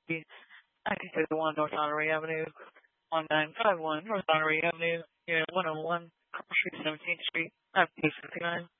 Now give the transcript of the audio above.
I can say the 1 North Honorary Avenue, 1951 North Honorary Avenue, Unit 101, Carl Street, 17th Street, 959.